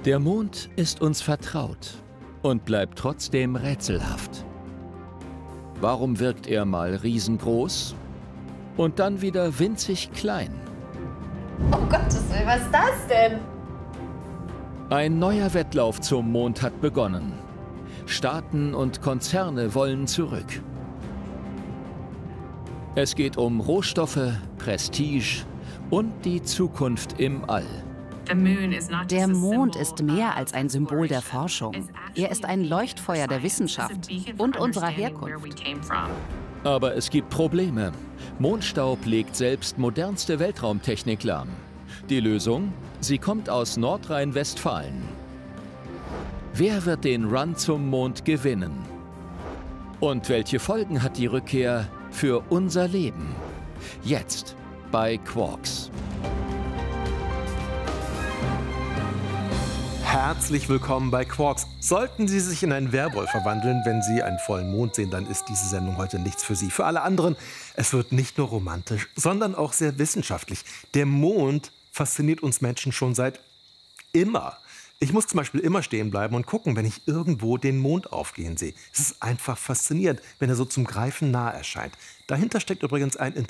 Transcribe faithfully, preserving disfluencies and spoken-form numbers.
Der Mond ist uns vertraut und bleibt trotzdem rätselhaft. Warum wirkt er mal riesengroß und dann wieder winzig klein? Oh Gottes Willen, was ist das denn? Ein neuer Wettlauf zum Mond hat begonnen. Staaten und Konzerne wollen zurück. Es geht um Rohstoffe, Prestige und die Zukunft im All. Der Mond ist mehr als ein Symbol der Forschung. Er ist ein Leuchtfeuer der Wissenschaft und unserer Herkunft. Aber es gibt Probleme. Mondstaub legt selbst modernste Weltraumtechnik lahm. Die Lösung? Sie kommt aus Nordrhein-Westfalen. Wer wird den Run zum Mond gewinnen? Und welche Folgen hat die Rückkehr für unser Leben? Jetzt bei Quarks. Herzlich willkommen bei Quarks. Sollten Sie sich in einen Werwolf verwandeln, wenn Sie einen vollen Mond sehen, dann ist diese Sendung heute nichts für Sie. Für alle anderen, es wird nicht nur romantisch, sondern auch sehr wissenschaftlich. Der Mond fasziniert uns Menschen schon seit immer. Ich muss zum Beispiel immer stehen bleiben und gucken, wenn ich irgendwo den Mond aufgehen sehe. Es ist einfach faszinierend, wenn er so zum Greifen nah erscheint. Dahinter steckt übrigens ein